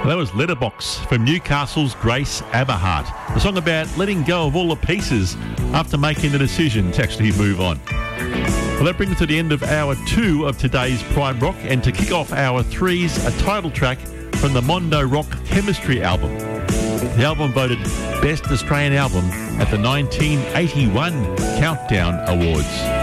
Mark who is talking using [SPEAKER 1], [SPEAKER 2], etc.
[SPEAKER 1] That was Letterbox from Newcastle's Grace Aberhart. The song about letting go of all the pieces after making the decision to actually move on. Well, that brings us to the end of hour 2 of today's Prime Rock, and to kick off hour 3's a title track from the Mondo Rock Chemistry album. The album voted Best Australian Album at the 1981 Countdown Awards.